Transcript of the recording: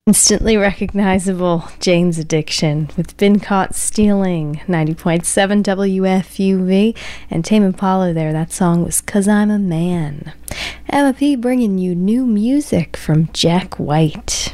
Instantly recognizable Jane's Addiction with Been Caught Stealing, 90.7 WFUV, and Tame Impala there. That song was 'Cause I'm a Man. Emma P bringing you new music from Jack White.